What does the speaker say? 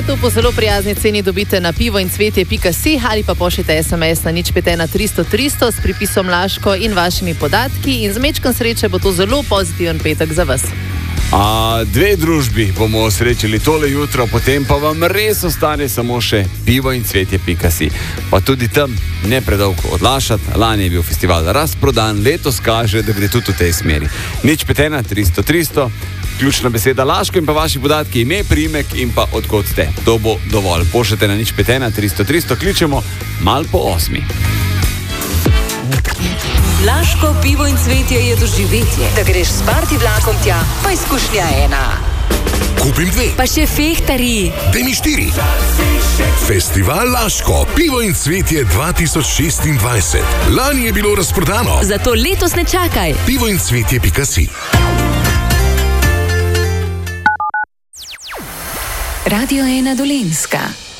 To po zelo prijazni ceni dobite na pivoincvetje.si ali pa pošljite SMS na 051 300 300 s pripisom Laško in vašimi podatki in z mečkom sreče bo to zelo pozitiven petek za vas. Dve družbi bomo srečali tole jutro, potem pa vam res ostane samo še pivoincvetje.si. Pa tudi tam ne predolgo odlašati. Lani je bil festival razprodan, letos kaže, da gre tudi v tej smeri. 051 300 300, ključna beseda Laško in pa vaši podatki, ime, priimek in pa odkot ste. To bo dovolj. Pošljete na 051 300 300, kličemo mal po 8. Laško pivo in cvetje je doživetje. Da greš s party vlakom tja, pa izkušnja ena. Kupim 2. Pa še fehtari. Daj mi 4. Festival Laško, pivo in cvetje 2026. Lani je bilo razprodano. Zato letos ne čakaj. Pivoincvetje.si. Radio 1 Dolenjska.